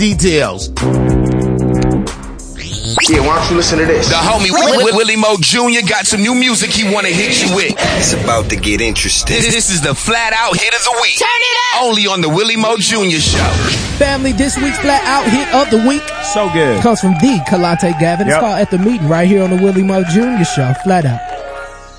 details. Yeah, why don't you listen to this? The homie Willie Mo Jr. got some new music he wanna hit you with. It's about to get interesting. This is the Flat Out Hit of the Week. Turn it up! Only on the Willie Mo Jr. Show. Family, this week's Flat Out Hit of the Week so good comes from the Kalante Gavin. It's called At the Meeting right here on the Willie Mo Jr. Show. Flat Out.